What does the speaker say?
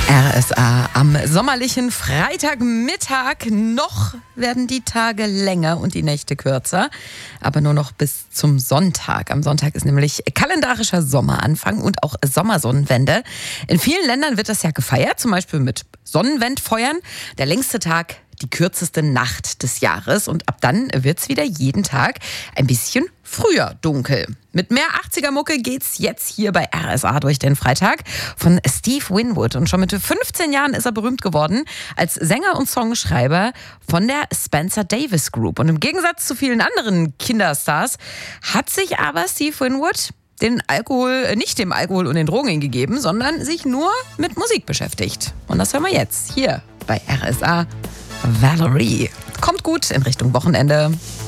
RSA am sommerlichen Freitagmittag. Noch werden die Tage länger und die Nächte kürzer, aber nur noch bis zum Sonntag. Am Sonntag ist nämlich kalendarischer Sommeranfang und auch Sommersonnenwende. In vielen Ländern wird das ja gefeiert, zum Beispiel mit Sonnenwendfeuern. Der längste Tag, die kürzeste Nacht des Jahres, und ab dann wird's wieder jeden Tag ein bisschen früher dunkel. Mit mehr 80er-Mucke geht's jetzt hier bei RSA durch den Freitag von Steve Winwood. Und schon mit 15 Jahren ist er berühmt geworden als Sänger und Songschreiber von der Spencer Davis Group. Und im Gegensatz zu vielen anderen Kinderstars hat sich aber Steve Winwood nicht dem Alkohol und den Drogen hingegeben, sondern sich nur mit Musik beschäftigt. Und das hören wir jetzt hier bei RSA. Valerie. Kommt gut in Richtung Wochenende.